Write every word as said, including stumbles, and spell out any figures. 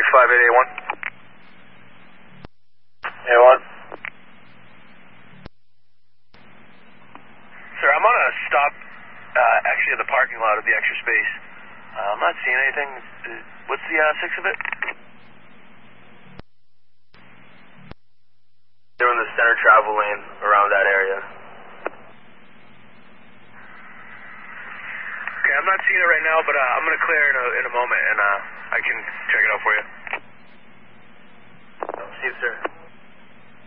five eight eight one. eight one. Sir, I'm on a stop, uh, actually at the parking lot of the extra space. Uh, I'm not seeing anything. What's the uh, six of it? They're in the center travel lane around that area. Okay, I'm not seeing it right now, but uh, I'm going to clear in a, in a moment, and uh, I can check it out for you. See you, sir.